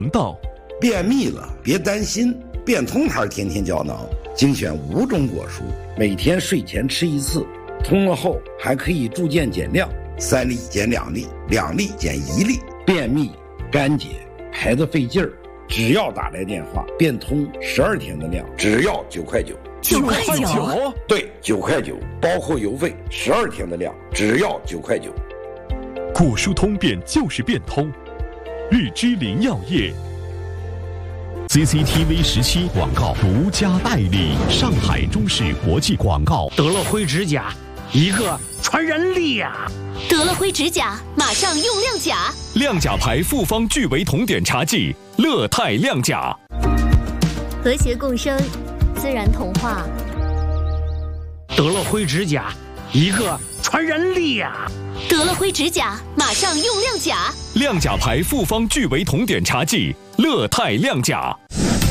道便秘了别担心，变通牌天天胶囊精选5种果蔬，每天睡前吃1次，通了后还可以逐渐减量，3粒减2粒，2粒减1粒。便秘、干结、排得费劲儿，只要打来电话，变通12天的量，只要9块9。 9块9？ 对，9块9，包括邮费，12天的量，只要9块9。 果蔬通便就是变通，日之林药业。CCTV 17广告独家代理，上海中视国际广告。 德乐辉指甲，一个传染力呀！ 德乐辉指甲，马上用亮甲。 亮甲牌复方聚维酮碘茶剂，乐泰亮甲。 和谐共生，自然童话。 德乐辉指甲，一个传染力呀！ 德乐辉指甲，马上用亮甲。 亮甲牌复方聚维酮碘茶剂，乐泰亮甲。